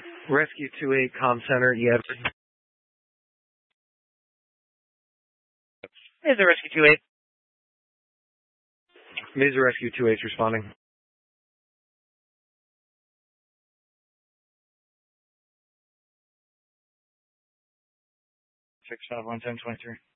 Rescue 28 Comm Center, E. Edward. Is the Rescue 28? Major Rescue 28 responding. 651-1023.